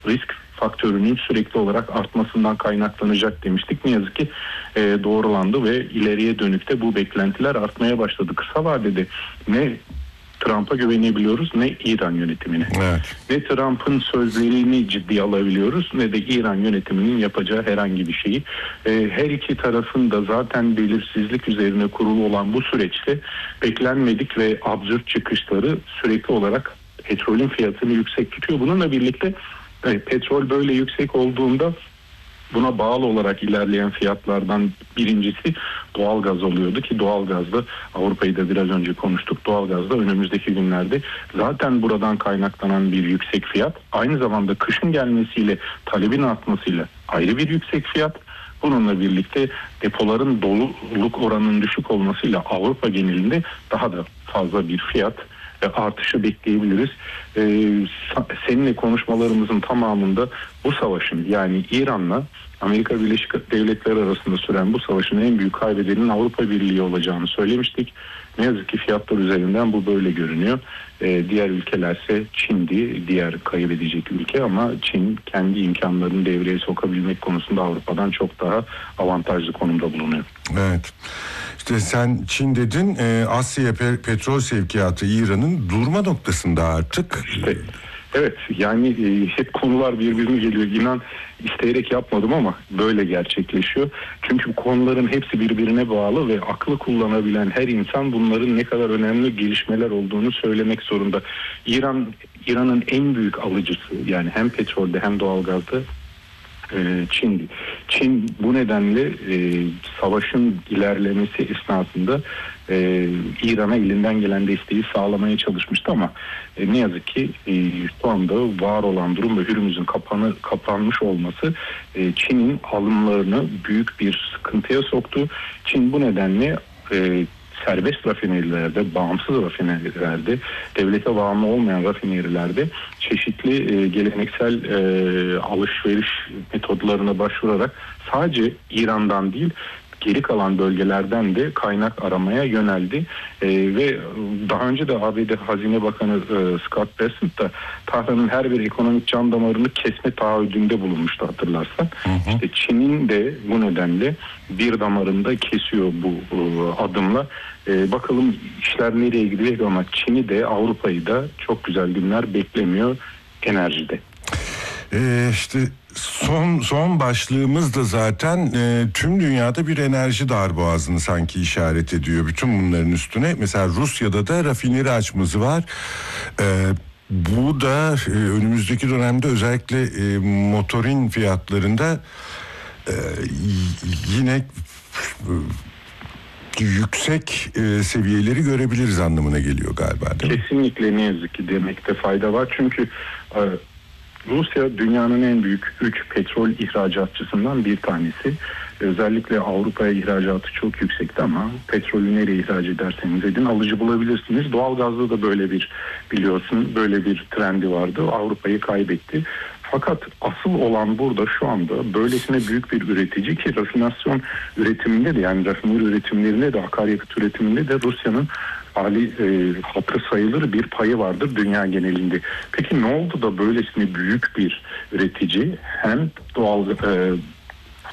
risk faktörünün sürekli olarak artmasından kaynaklanacak demiştik. Ne yazık ki doğrulandı ve ileriye dönük de bu beklentiler artmaya başladı. Kısa vadede ne Trump'a güvenebiliyoruz ne İran yönetimine. Evet. Ne Trump'ın sözlerini ciddiye alabiliyoruz ne de İran yönetiminin yapacağı herhangi bir şeyi. Her iki tarafın da zaten belirsizlik üzerine kurulu olan bu süreçte beklenmedik ve absürt çıkışları sürekli olarak petrolün fiyatını yüksek tutuyor. Bununla birlikte petrol böyle yüksek olduğunda buna bağlı olarak ilerleyen fiyatlardan birincisi doğalgaz oluyordu ki doğalgazda Avrupa'yı da biraz önce konuştuk. Doğalgazda önümüzdeki günlerde zaten buradan kaynaklanan bir yüksek fiyat, aynı zamanda kışın gelmesiyle talebin artmasıyla ayrı bir yüksek fiyat. Bununla birlikte depoların doluluk oranının düşük olmasıyla Avrupa genelinde daha da fazla bir fiyat artışı bekleyebiliriz. Seninle konuşmalarımızın tamamında bu savaşın, yani İran'la Amerika Birleşik Devletleri arasında süren bu savaşın en büyük kaybedenin Avrupa Birliği olacağını söylemiştik. Ne yazık ki fiyatlar üzerinden bu böyle görünüyor. Diğer ülkelerse Çin'di, diğer kaybedecek ülke, ama Çin kendi imkanlarını devreye sokabilmek konusunda Avrupa'dan çok daha avantajlı konumda bulunuyor. Evet. İşte sen Çin dedin, Asya'ya petrol sevkiyatı İran'ın durma noktasında artık. İşte, evet, yani hep konular birbirine geliyor. İnan isteyerek yapmadım ama böyle gerçekleşiyor. Çünkü bu konuların hepsi birbirine bağlı ve aklı kullanabilen her insan bunların ne kadar önemli gelişmeler olduğunu söylemek zorunda. İran'ın en büyük alıcısı, yani hem petrolde hem doğalgazda Çin'di. Çin bu nedenle savaşın ilerlemesi esnasında İran'a elinden gelen desteği sağlamaya çalışmıştı ama ne yazık ki şu anda var olan durum ve Hürmüz'ün kapanmış olması Çin'in alımlarını büyük bir sıkıntıya soktu. Çin bu nedenle serbest rafinerilerde, bağımsız rafinerilerde, devlete bağımlı olmayan rafinerilerde çeşitli geleneksel alışveriş metodlarına başvurarak sadece İran'dan değil, geri kalan bölgelerden de kaynak aramaya yöneldi. Ve daha önce de ABD Hazine Bakanı Scott Bessent da Tahran'ın her bir ekonomik can damarını kesme taahhüdünde bulunmuştu, hatırlarsan. İşte Çin'in de bu nedenle bir damarında kesiyor bu adımla. Bakalım işler nereye gidiyor, ama Çin'i de Avrupa'yı da çok güzel günler beklemiyor enerjide. İşte son başlığımız da zaten tüm dünyada bir enerji darboğazını sanki işaret ediyor bütün bunların üstüne. Mesela Rusya'da da rafineri açması var. Bu da önümüzdeki dönemde özellikle motorin fiyatlarında yine yüksek seviyeleri görebiliriz anlamına geliyor galiba, değil mi? Kesinlikle, ne yazık ki demekte fayda var. Çünkü Rusya dünyanın en büyük 3 petrol ihracatçısından bir tanesi. Özellikle Avrupa'ya ihracatı çok yüksekti ama petrolü nereye ihraç ederseniz edin alıcı bulabilirsiniz. Doğalgazda da böyle bir trendi vardı. Avrupa'yı kaybetti. Fakat asıl olan burada şu anda böylesine büyük bir üretici ki rafinasyon üretiminde de, yani rafineri üretimlerinde de, akaryakıt üretiminde de Rusya'nın hatırı sayılır bir payı vardır dünya genelinde. Peki ne oldu da böylesine büyük bir üretici hem